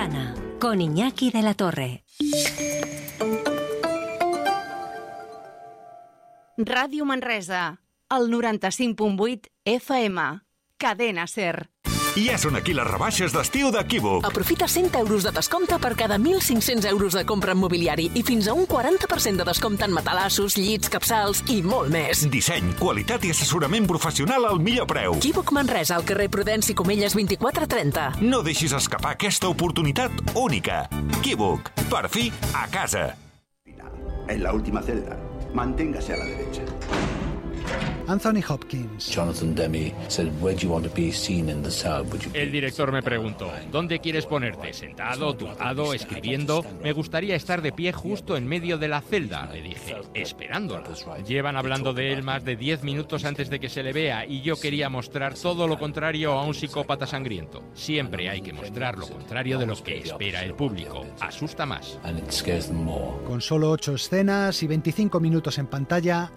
Plana, con Iñaki de la Torre. Ràdio Manresa, el 95.8 FM, Cadena SER. Ja són aquí les rebaixes d'estiu d'Equívoc. Aprofita 100 euros de descompte per cada 1.500 euros de compra en mobiliari i fins a un 40% de descompte en matalassos, llits, capçals i molt més. Disseny, qualitat i assessorament professional al millor preu. Equívoc Manresa, al carrer Prudenci Comelles 2430. No deixis escapar aquesta oportunitat única. Equívoc, per fi a casa. En la última celda, manténgase a la derecha. Anthony Hopkins. Jonathan Demme said, "Where do you want to be seen in the cell? El director me preguntó, ¿dónde quieres ponerte? ¿Sentado, tumbado, escribiendo? Me gustaría estar de pie justo en medio de la celda, le dije, esperándola. Llevan hablando de él más de 10 minutos antes de que se le vea y yo quería mostrar todo lo contrario a un psicópata sangriento. Siempre hay que mostrar lo contrario de lo que espera el público. Asusta más. Con solo 8 escenas y 25 minutos en pantalla,